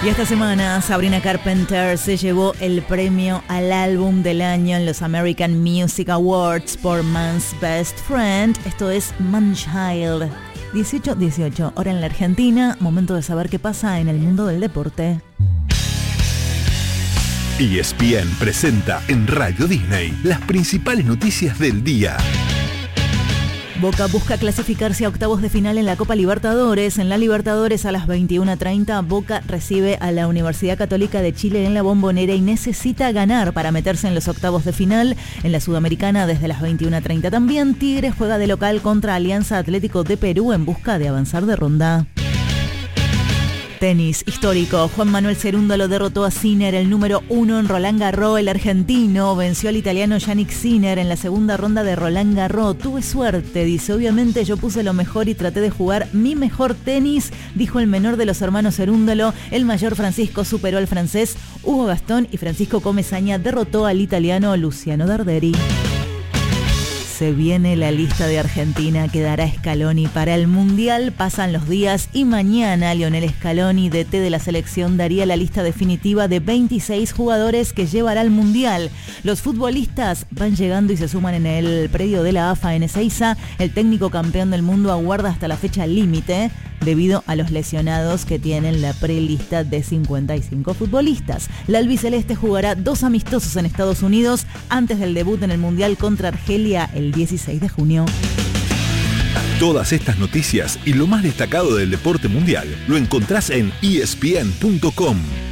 Y esta semana Sabrina Carpenter se llevó el premio al álbum del año en los American Music Awards por Man's Best Friend. Esto es Man-Child. 18:18, hora en la Argentina. Momento de saber qué pasa en el mundo del deporte. ESPN presenta en Radio Disney las principales noticias del día. Boca busca clasificarse a octavos de final en la Copa Libertadores. En la Libertadores a las 21:30, Boca recibe a la Universidad Católica de Chile en la Bombonera y necesita ganar para meterse en los octavos de final. En la Sudamericana desde las 21:30 también, Tigres juega de local contra Alianza Atlético de Perú en busca de avanzar de ronda. Tenis histórico. Juan Manuel Cerúndolo derrotó a Sinner, el número 1 en Roland Garros. El argentino venció al italiano Yannick Sinner en la segunda ronda de Roland Garros. Tuve suerte, dice. Obviamente yo puse lo mejor y traté de jugar mi mejor tenis, dijo el menor de los hermanos Cerúndolo. El mayor Francisco superó al francés Hugo Gastón y Francisco Comesaña derrotó al italiano Luciano Darderi. Se viene la lista de Argentina que dará Scaloni para el Mundial. Pasan los días y mañana Lionel Scaloni, DT de la selección, daría la lista definitiva de 26 jugadores que llevará al Mundial. Los futbolistas van llegando y se suman en el predio de la AFA en Ezeiza. El técnico campeón del mundo aguarda hasta la fecha límite debido a los lesionados que tienen la prelista de 55 futbolistas. La albiceleste jugará 2 amistosos en Estados Unidos antes del debut en el Mundial contra Argelia el 16 de junio. Todas estas noticias y lo más destacado del deporte mundial lo encontrás en ESPN.com.